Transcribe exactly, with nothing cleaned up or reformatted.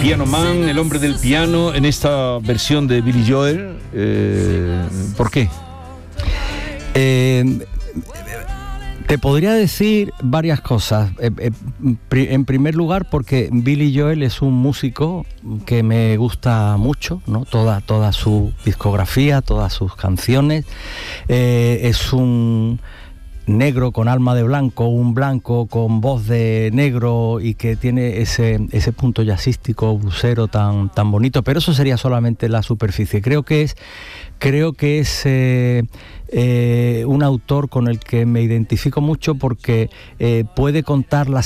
Piano Man, el hombre del piano, en esta versión de Billy Joel. Eh, ¿Por qué? Eh, te podría decir varias cosas. Eh, eh, en primer lugar, porque Billy Joel es un músico que me gusta mucho, ¿no? Toda, toda su discografía, todas sus canciones. Eh, es un negro con alma de blanco, un blanco con voz de negro y que tiene ese, ese punto jazzístico, blusero tan, tan bonito, pero eso sería solamente la superficie. Creo que es, creo que es eh, eh, un autor con el que me identifico mucho porque eh, puede contar las